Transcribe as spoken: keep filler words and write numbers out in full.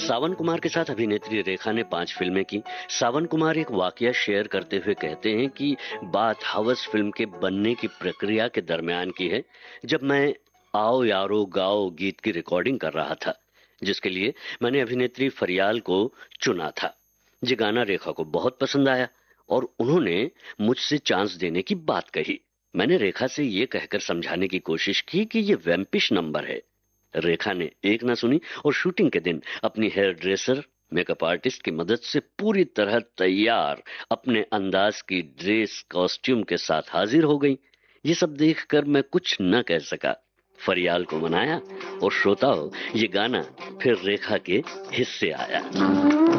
सावन कुमार के साथ अभिनेत्री रेखा ने पांच फिल्में की। सावन कुमार एक वाकया शेयर करते हुए कहते हैं कि बात हवस फिल्म के बनने की प्रक्रिया के दरमियान की है, जब मैं आओ यारो गाओ गीत की रिकॉर्डिंग कर रहा था, जिसके लिए मैंने अभिनेत्री फरियाल को चुना था। ये गाना रेखा को बहुत पसंद आया और उन्होंने मुझसे चांस देने की बात कही। मैंने रेखा से ये कहकर समझाने की कोशिश की कि ये वैम्पिश नंबर है। रेखा ने एक ना सुनी और शूटिंग के दिन अपनी हेयर ड्रेसर, मेकअप आर्टिस्ट की मदद से पूरी तरह तैयार अपने अंदाज की ड्रेस कॉस्ट्यूम के साथ हाजिर हो गई। ये सब देखकर मैं कुछ न कह सका। फरियाल को मनाया और श्रोताओं, ये गाना फिर रेखा के हिस्से आया।